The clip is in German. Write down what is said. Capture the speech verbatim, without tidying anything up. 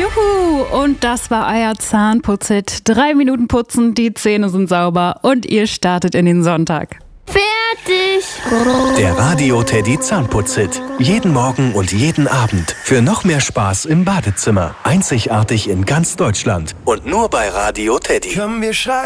Juhu! Und das war euer Zahnputz-Hit. Drei Minuten putzen, die Zähne sind sauber und ihr startet in den Sonntag. Fertig! Der Radio Teddy Zahnputz-Hit. Jeden Morgen und jeden Abend. Für noch mehr Spaß im Badezimmer. Einzigartig in ganz Deutschland. Und nur bei Radio Teddy. Komm, wir schreien.